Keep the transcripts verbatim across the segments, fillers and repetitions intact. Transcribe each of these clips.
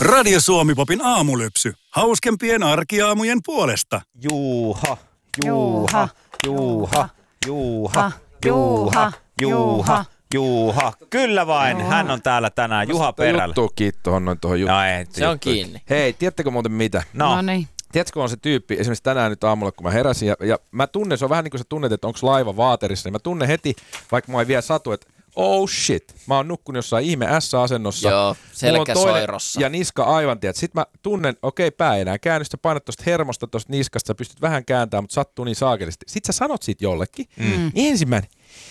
Radio Suomi-popin aamulypsy. Hauskempien arkiaamujen puolesta. Juuha, Juuha, Juuha, Juuha, Juuha, Juuha, Juuha. Kyllä vain, hän on täällä tänään, Juha Perällä. Juttu kiinni tuohon noin tuohon juttuun. No ei, se on kiinni. Hei, tiedättekö muuten mitä? No. No niin. Tiedätkö, on se tyyppi, esimerkiksi tänään nyt aamulla, kun mä heräsin, ja, ja mä tunnen, se on vähän niin kuin sä tunnet, että onko laiva vaaterissa, niin mä tunnen heti, vaikka mä ei vielä satu, että oh shit, mä oon nukkunut jossain ihme S-asennossa. Joo, selkä soirossa. Ja niska aivan, tiedät. Sitten mä tunnen, okei, okay, pää ei enää käänny, sä painat tosta hermosta tosta niskasta, sä pystyt vähän kääntämään, mutta sattuu niin saakelisti. Sitten sä sanot siitä jollekin, mm. niin ensimmäinen,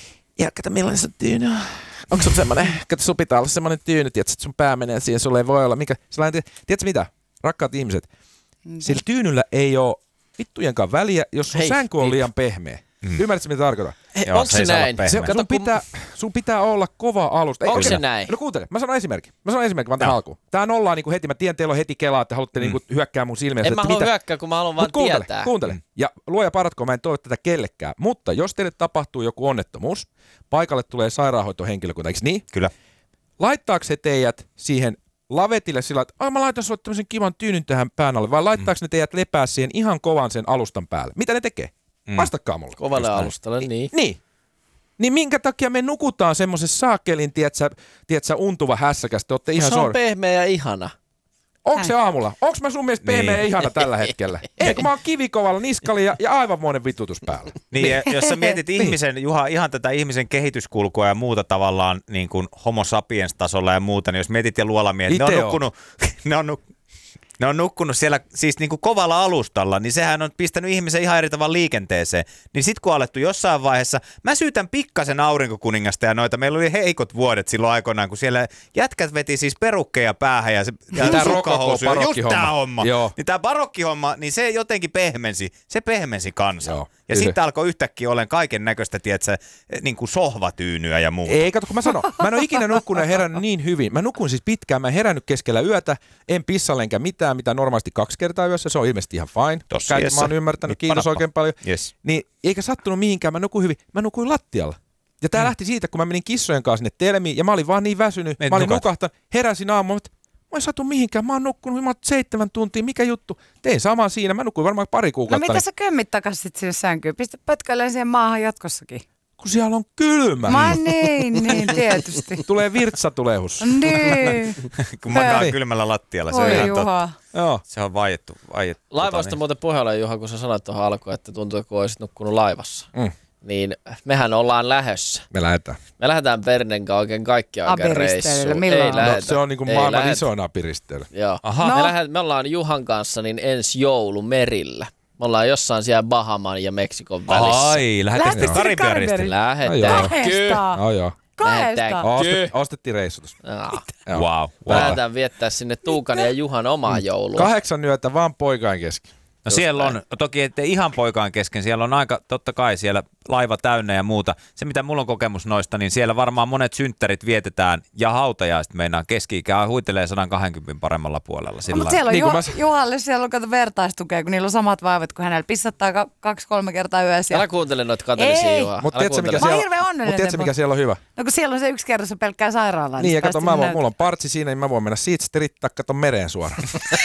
ja kato millainen se tyyny on. Onko sun semmonen, kato sun pitää olla semmonen tyyny, tiedät, että sun pää menee siihen, sulle ei voi olla, mikä, sellainen, tiedätkö mitä, rakkaat ihmiset, mm. sillä tyynyllä ei ole vittujenkaan väliä, jos sun Hei, sänky on niin. liian pehmeä. Mm. Ymmärrätkö, mitä tarkoitan? Hei, onko se näin? Se, sun, pitää, sun pitää olla kova alusta. Onko Ei, se ei, näin? No kuuntele, mä sanon esimerkki. Mä sanon esimerkki vaan tähän alkuun. Tää nollaa niinku heti, mä tiedän, teillä on heti kelaa, että haluatte mm. niinku hyökkää mun silmiä. En mä halua hyökkää, kun mä haluan vaan kuuntele, tietää. Kuuntele, mm. ja luoja paratko, mä en toivo tätä kellekään. Mutta jos teille tapahtuu joku onnettomuus, paikalle tulee sairaanhoitohenkilökunta, eikö niin? Kyllä. Laittaako se teidät siihen lavetille sillä, että ai mä laitan sulle tämmöisen kivan tyynyn tähän pään alle, vai laittaako mm. ne teidät lepää siihen ihan kovan sen alustan päälle? Mitä ne tekee? Mm. Vastakkaa mulle. Kovalle alustalle, niin. Niin. Niin minkä takia me nukutaan semmoisessa saakelin, tietsä, tietsä untuva hässäkäs, te ootte ihan se on sor... pehmeä ja ihana. Onko se aamulla? Onko mä sun mielestä pehmeä niin. ja ihana tällä hetkellä? Eikö mä oon kivikovalla niskali ja, ja aivan monen vitutus päällä? Niin, ja jos sä mietit ihmisen, Juha, ihan tätä ihmisen kehityskulkua ja muuta tavallaan niin kuin homo sapiens tasolla ja muuta, niin jos mietit ja luolamiehet, ne on nukkunut, ne on nuk... Ne on nukkunut siellä siis niinku kovalla alustalla, niin sehän on pistänyt ihmisen ihan eri tavalla liikenteeseen. Niin sit kun on alettu jossain vaiheessa, mä syytän pikkasen aurinkokuningasta ja noita, meillä oli heikot vuodet silloin aikoinaan, kun siellä jätkät veti siis perukkeja päähän ja, se, ja sukkahousuja, just tää homma. Joo. Niin tää barokkihomma, niin se jotenkin pehmensi, se pehmensi kansaa. Joo, ja sitten alkoi yhtäkkiä olemaan kaiken näköistä, tietsä, niin kuin sohvatyynyä ja muuta. Ei, kato, kun mä sanon, mä en ole ikinä nukkunut ja herännyt niin hyvin. Mä nukun siis pitkään, mä en herännyt keskellä yötä, en pissalle enkä mitään, mitä normaalisti kaksi kertaa yössä, se on ilmeisesti ihan fine. Tossa Kaikki mä oon ymmärtänyt, nyt kiitos panappa. oikein paljon. Yes. Niin eikä sattunut mihinkään, mä nukuin hyvin, mä nukuin lattialla. Ja tää mm. lähti siitä, kun mä menin kissojen kanssa sinne telmiin ja mä olin vaan niin väsynyt, Meet mä olin nukat. nukahtanut, heräsin aamulla, että mä en satu mihinkään, mä oon nukkunut, mä oon seitsemän tuntia, mikä juttu? Tein saman siinä, mä nukuin varmaan pari No kuukautta. mitä sä kömmit takas sit sinne sänkyyn? Pistä pötköilleen siihen maahan jatkossakin. Kun siellä on kylmä. Mä niin, niin tietysti. Tulee virtsatulehus. Niin. kun makaa Hei. kylmällä lattialla, se on Voi ihan totta. Juha. Joo. Se on vaiettu. vaiettu Laivasta tota, niin. muuten puheella, Juha, kun sä sanoit tuohon alkuun, että tuntuu, kun olisit nukkunut laivassa. Mm. Niin mehän ollaan lähössä. Me lähdetään. Me lähdetään Pernen kanssa oikein kaikki oikein Abiristeilylle, reissuun. milloin? Ei No, lähetä. No, se on niinku Ei maailman lähetä. isoin apiristeily. Joo. Aha. Me, No. lähdet, me ollaan Juhan kanssa niin ensi joulu merillä. Me ollaan jossain siellä Bahaman ja Meksikon välissä. Ai, lähdettekö Lähtitkö Karibian Karibian? ristille? Lähdetään. Joo. Kahdestaan. Oh, joo. Kahdestaan. Ostet, ostettiin reissutus. Joo. Joo. Wow. Me wow. lähdetään viettää sinne Tuukan ja Juhan omaa joulua. Kahdeksan yötä vaan poikain kesken. No siellä on, toki ettei ihan poikaan kesken, siellä on aika, totta kai siellä laiva täynnä ja muuta. Se mitä mulla on kokemus noista, niin siellä varmaan monet synttärit vietetään ja hautajaiset meinaan keski-ikää huitelee sata kaksikymmentä paremmalla puolella. Sillä Mutta siellä on Niin niin kuin Juha, mä- Juhalle siellä on kato vertaistukea, kun niillä on samat vaivat kuin hänellä. Pissattaa ka- kaksi-kolme kertaa yössä. Älä kuuntele noita kateellisia Ei. Juha. Mutta Älä tiedätkö, mikä kuuntele. Mä oon siellä, hirveän onnellinen. mut tiedätkö, mikä siellä on hyvä? No kun siellä on se yksi kerros pelkkää sairaalaa. Niin, ja sit kato, päästiin mä voin, näyt- mulla on partsi siinä, niin mä voin mennä siitä sitten rittaa, kato mereen suoraan.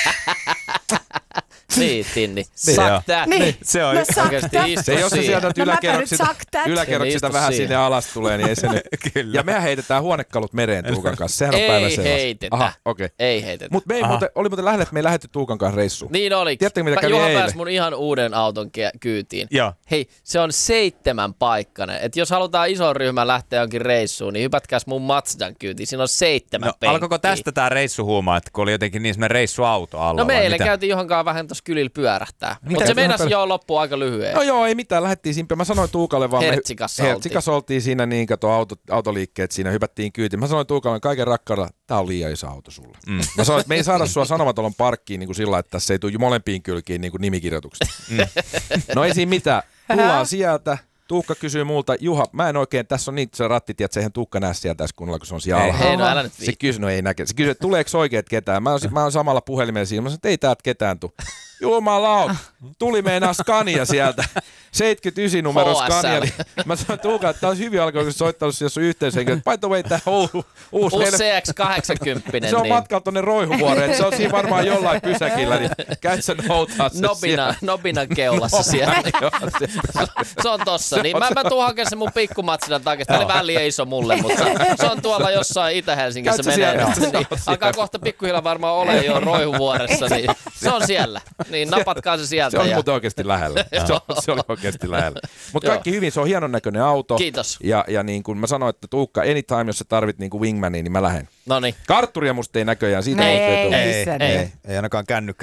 Niin, Tinni. Niin, Suck joo. that. Niin. Se on No, just- suck Oikeesti that. istu Se jos se siihen. sieltä No, mä yläkerroksista, nyt suck that. yläkerroksista Niin, vähän istu sinne siihen. alas tulee, niin ei se nyt. Kyllä. Ja mehän heitetään huonekalut mereen Tuukan kanssa, sehän on Ei päivän sellaista. heitetä. Aha, okei. Okay. Ei heitetä. Mutta me ei Aha. muuten, oli muuten lähellä, että me ei lähdetty Tuukan kanssa reissuun. Niin oli. Tiedättekö, mitä kävi Juha eilen? pääsi mun ihan uuden auton ke- kyytiin. Joo. Hei, se on seitsemän paikkainen. Et jos halutaan ison ryhmän lähteä jonkin reissuun, niin hypätkääs mun Mazdan kyytiin. Siinä on seitsemän No, penkkiä. alkoiko tästä tää reissu huumaa, että kun oli jotenkin niin semmoinen reissuauto alla? No vai meille mitä? käytiin Juhan kanssa vähän tuossa kylillä pyörähtää. Mutta se Juhan meinasi päälle? jo loppu aika lyhyen. No joo, ei mitään, lähdettiin simpiä. Mä sanoin Tuukalle vaan... me- Hertsikassa Hertsikassa oltiin siinä, niin kato, auto, autoliikkeet siinä, hypättiin kyytiin. Mä sanoin Tuukalle kaiken rakkaudella, tää on liian iso auto sulle. Mm. Mä sanoin, että me ei saada sua sanomatalon parkkiin niin kuin sillä, että tässä ei tule molempiin kylkiin niin kuin nimikirjoitukset. Mm. No ei siinä mitään. Tullaan sieltä. Tuukka kysyy multa, Juha, mä en oikein, tässä on niin se ratti, että eihän Tuukka näe sieltä tässä kunnolla, kun se on siellä Ei, alhaalla. Hei, no älä nyt Se viitti. kysyy, no ei näke. Se kysyy, että tuleeko oikeet ketään. Mä oon, mä oon samalla puhelimella siinä. Mä sanoin, että ei täältä ketään tuu. Jumala, tuli meinaa Scania sieltä. seitsemänkymmentäyhdeksän numero H S L. Scania. Niin mä sanoin Tuukaan, että tää olisi hyvin alkoa, kun se soittanut jos on yhteishenkilö. By the way, tää uusi, uusi, Uusi C X kahdeksankymmentä. se on niin. matkalla tonne Roihuvuoreen. Se on siinä varmaan jollain pysäkillä, niin käyt sä noutaa se Nobina, Nobinan keulassa siellä. Se on tossa. Niin mä, mä tuun hakemaan sen mun pikkumatsinan takia. Tämä oli vähän liian iso mulle, mutta se on tuolla jossain Itä-Helsingissä Käytkö menee. siellä? Niin, alkaa kohta pikkuhiljaa varmaan ole jo Roihuvuoressa. Niin se on siellä. Niin napatkaa se sieltä. Se on ja... muuten oikeasti lähellä. Se, on, se oli oikeasti lähellä. Mutta kaikki hyvin, se on hienon näköinen auto. Kiitos. Ja, ja niin kuin mä sanoin, että Tuukka, anytime, jos sä tarvit niin kuin wingmania, niin mä lähden. Noniin. Kartturia musta ei näköjään, siitä Ei, ei, ei, tule. Ei, missään ei, ei. ei, ei ainakaan kännykkä